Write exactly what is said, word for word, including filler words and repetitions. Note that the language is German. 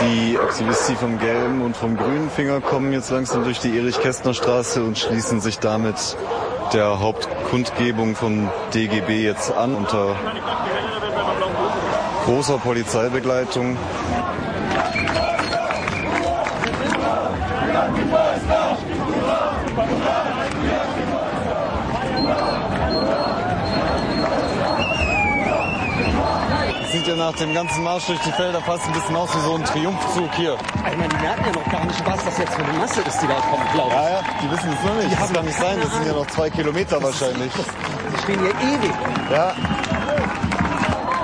Die Aktivisten vom gelben und vom grünen Finger kommen jetzt langsam durch die Erich-Kästner-Straße und schließen sich damit der Hauptkundgebung vom D G B jetzt an, unter großer Polizeibegleitung. Sieht ja nach dem ganzen Marsch durch die Felder fast ein bisschen aus wie so ein Triumphzug hier. Ich meine, die merken ja noch gar nicht, was das jetzt für eine Masse ist, die da kommt, glaube ich. Ja, ja, die wissen es noch nicht. Die das kann nicht sein, das sind ja noch zwei Kilometer wahrscheinlich. Die stehen hier ewig. Ja.